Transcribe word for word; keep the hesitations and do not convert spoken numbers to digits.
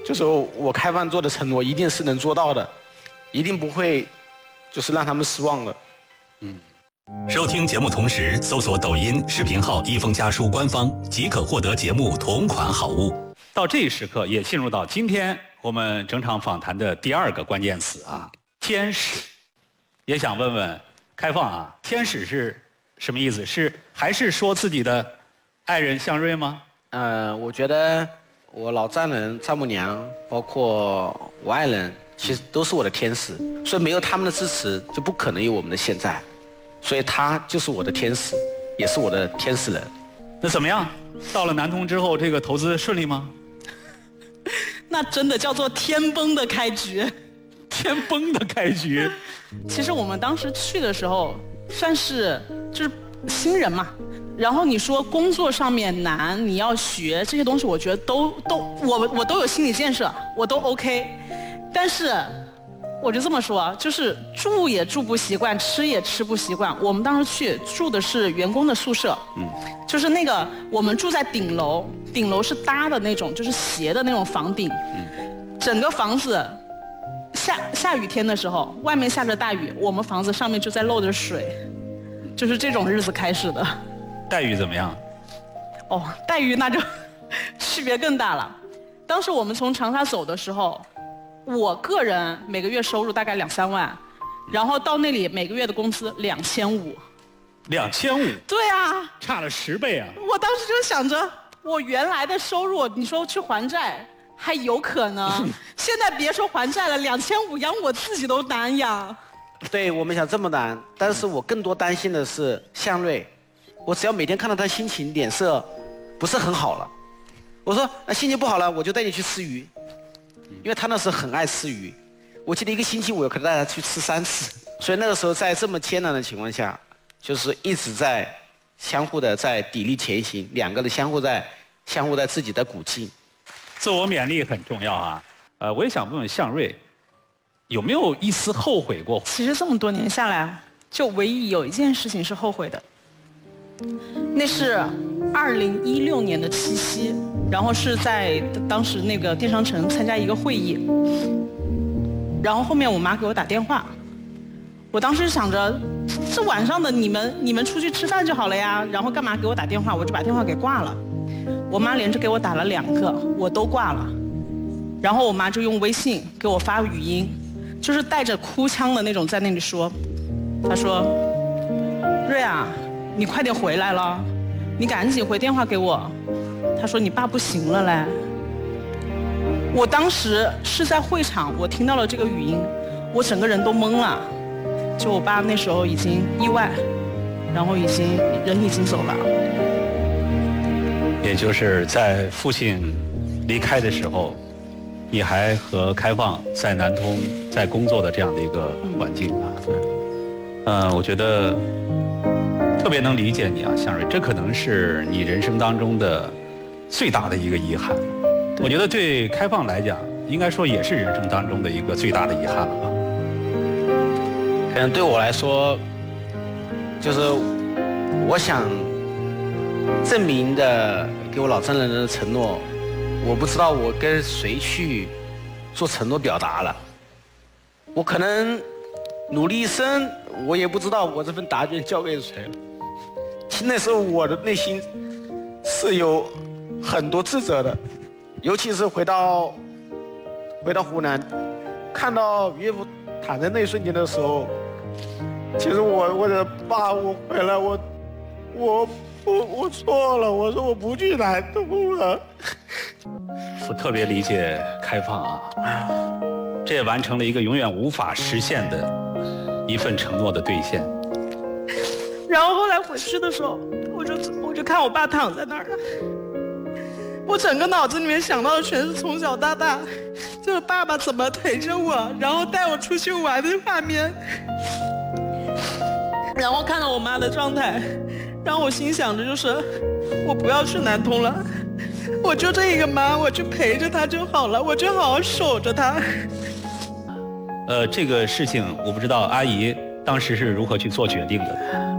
就是我开放做的承诺一定是能做到的，一定不会就是让他们失望的。 嗯。收听节目同时搜索抖音视频号一封家书官方即可获得节目同款好物。到这一时刻也进入到今天我们整场访谈的第二个关键词啊，天使。也想问问开放啊，天使是什么意思？是还是说自己的爱人向瑞吗？ 呃，我觉得我老丈人丈母娘，包括我爱人，其实都是我的天使，所以没有他们的支持，就不可能有我们的现在。所以他就是我的天使，也是我的天使人。 那怎么样？到了南通之后，这个投资顺利吗？ 那真的叫做天崩的开局。 天崩的开局。 其实我们当时去的时候，算是就是新人嘛。然后你说工作上面难，你要学这些东西，我觉得都都我我都有心理建设，我都 OK。但是。我就这么说，就是住也住不习惯，吃也吃不习惯。我们当时去住的是员工的宿舍，嗯，就是那个我们住在顶楼，顶楼是搭的那种，就是斜的那种房顶，嗯，整个房子下下雨天的时候，外面下着大雨，我们房子上面就在漏着水，就是这种日子开始的。 待遇怎么样？ 哦，待遇那就区别更大了。当时我们从长沙走的时候。我个人每个月收入大概两三万，然后到那里每个月的工资两千五。 两千五？ 对啊， 差了十倍啊！ 我当时就想着，我原来的收入，你说去还债还有可能，现在别说还债了，两千五养我自己都难养。 对，我们想这么难，但是我更多担心的是向瑞，我只要每天看到他心情脸色不是很好了，我说那心情不好了，我就带你去吃鱼。因为他那时候很爱吃鱼，我记得一个星期我可能带他去吃三次，所以那个时候在这么艰难的情况下，就是一直在相互的在砥砺前行，两个人相互在相互在自己的鼓劲。 自我勉励很重要啊，呃，我也想问问向瑞，有没有一丝后悔过？ 其实这么多年下来，就唯一有一件事情是后悔的，那是二零一六年的七夕。然后是在当时那个电商城参加一个会议，然后后面我妈给我打电话，我当时想着这晚上的你们你们出去吃饭就好了呀，然后干嘛给我打电话，我就把电话给挂了。我妈连着给我打了两个，我都挂了，然后我妈就用微信给我发语音，就是带着哭腔的那种在那里说，她说瑞啊，你快点回来了，你赶紧回电话给我。他说你爸不行了嘞。我当时是在会场，我听到了这个语音，我整个人都懵了。就我爸那时候已经意外，然后已经人已经走了。 也就是在父亲离开的时候，你还和开放在南通在工作的这样的一个环境啊。嗯，我觉得特别能理解你啊，向瑞，这可能是你人生当中的最大的一个遗憾。我觉得对开放来讲，应该说也是人生当中的一个最大的遗憾了吧。 可能对我来说，就是我想证明的给我老丈人的承诺，我不知道我跟谁去做承诺表达了。我可能努力一生，我也不知道我这份答卷交给谁了。那时候我的内心是有很多自责的，尤其是回到回到湖南，看到岳父躺在那一瞬间的时候，其实我我的爸，我回来，我我我我错了，我说我不去南通了。 我特别理解开放啊，这也完成了一个永远无法实现的一份承诺的兑现。 然后后来回去的时候，我就我就看我爸躺在那儿了，我整个脑子里面想到的全是从小到大，就是爸爸怎么陪着我，然后带我出去玩的画面，然后看到我妈的状态，然后我心想着就是我不要去南通了，我就这一个妈，我就陪着她就好了，我就好好守着她。 呃，这个事情我不知道阿姨当时是如何去做决定的。